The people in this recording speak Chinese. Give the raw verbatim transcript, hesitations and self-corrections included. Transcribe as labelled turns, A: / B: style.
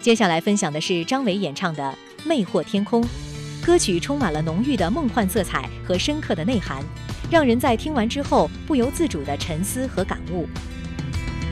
A: 接下来分享的是张伟演唱的《魅惑天空》，歌曲充满了浓郁的梦幻色彩和深刻的内涵，让人在听完之后不由自主的沉思和感悟。